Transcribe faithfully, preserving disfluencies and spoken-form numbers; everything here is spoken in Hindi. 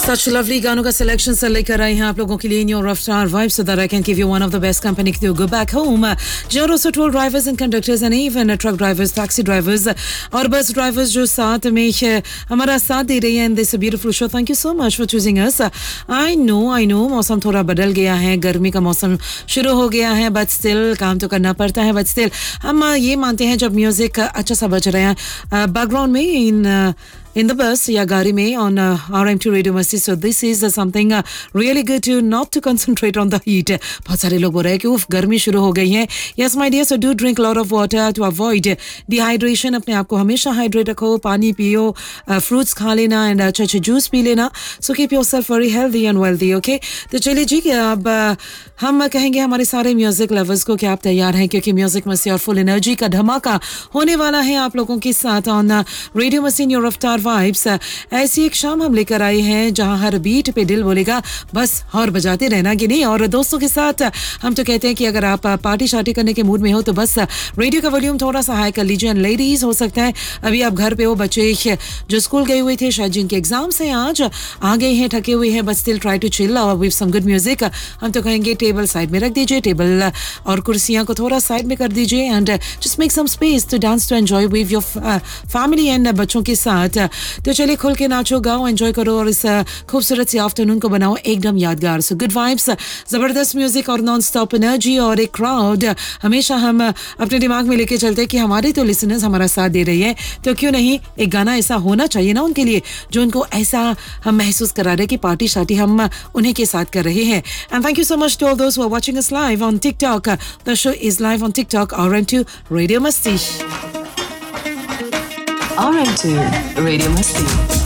Such lovely गानों का सिलेक्शन से लेकर आए हैं आप लोगों के लिए इन योर रफ्तार vibes so that I can give you one of the best company to go back home. जो also toll drivers and conductors and even truck drivers, taxi drivers और बस drivers जो साथ में हमारा साथ दे रही हैं in this beautiful show. Thank you so much for choosing us. I know, I know मौसम थोड़ा बदल गया है, गर्मी का मौसम शुरू हो गया है, but still काम तो करना पड़ता है. But still हम ये मानते हैं जब म्यूजिक अच्छा सा बज रहा है बैकग्राउंड में इन in the bus या गाड़ी में on uh, R M two Radio Masti. So this is uh, something uh, really good to not to concentrate on the heat. बहुत सारे लोग बोल रहे हैं कि उफ गर्मी शुरू हो गई है. Yes my dear, so do drink a lot of water to avoid dehydration. अपने आप को हमेशा हाइड्रेट रखो, पानी पियो, फ्रूट्स खा लेना एंड अच्छे अच्छे जूस पी लेना. So keep yourself very healthy and wealthy, okay? तो चलिए जी अब हम कहेंगे हमारे सारे म्यूजिक लवर्स को कि आप तैयार हैं क्योंकि म्यूजिक मस्ती और फुल एनर्जी का धमाका होने वाला है आप लोगों के साथ ऑन रेडियो मस्ती योर रफ्तार वाइब्स. ऐसी एक शाम हम लेकर आए हैं जहां हर बीट पे दिल बोलेगा बस और बजाते रहना कि नहीं. और दोस्तों के साथ हम तो कहते हैं कि अगर आप पार्टी शार्टी करने के मूड में हो तो बस रेडियो का वॉल्यूम थोड़ा सा हाई कर लीजिए. एंड लेडीज हो सकता है अभी आप घर पे हो, बच्चे जो स्कूल गए हुए थे शायद जिनके एग्जाम्स हैं आज आ गए हैं, थके हुए हैं, but still try to chill with some good music. हम तो कहेंगे टेबल साइड में रख दीजिए, टेबल और कुर्सियां को थोड़ा साइड में कर दीजिए and just make some space to dance to enjoy with your family and बच्चों के साथ. तो चलिए खुल के नाचो, गाओ, एंजॉय करो और इस खूबसूरत सी आफ्टरनून को बनाओ एकदम यादगार. सो गुड वाइब्स, जबरदस्त म्यूजिक और नॉन स्टॉप एनर्जी और एक क्राउड हमेशा हम अपने दिमाग में लेके चलते हैं कि हमारे तो लिसनर्स हमारा साथ दे रही है, तो क्यों नहीं एक गाना ऐसा होना चाहिए ना उनके लिए जो उनको ऐसा हम महसूस करा रहे कि पार्टी शार्टी हम उन्हीं के साथ कर रहे हैं. And thank you so much to all those who are watching us live on TikTok. The show is live on TikTok R M two radio मस्ती. R M two Radio Masti.